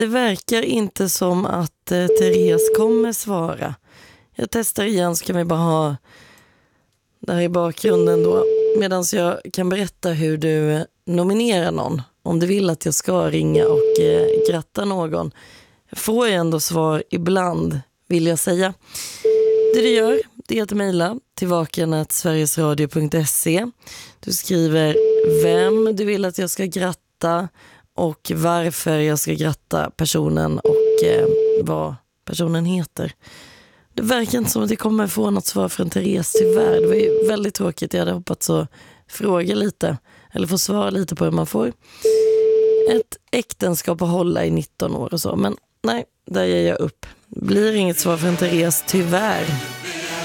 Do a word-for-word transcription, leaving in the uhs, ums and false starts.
Det verkar inte som att eh, Therese kommer svara. Jag testar igen, så kan vi bara ha det här i bakgrunden då. Medan jag kan berätta hur du nominerar någon. Om du vill att jag ska ringa och eh, gratta någon. Får jag ändå svar ibland, vill jag säga. Det du gör, det är att mejla till vaken at sverigesradio punkt se. Du skriver vem du vill att jag ska gratta och varför jag ska gratta personen och eh, vad personen heter. Det verkar inte som att jag kommer få något svar från Therese, tyvärr. Det var ju väldigt tråkigt. Jag hade hoppats att fråga lite, eller få svara lite på hur man får ett äktenskap att hålla i nitton år och så. Men nej, där ger jag upp. Blir inget svar från Therese, tyvärr.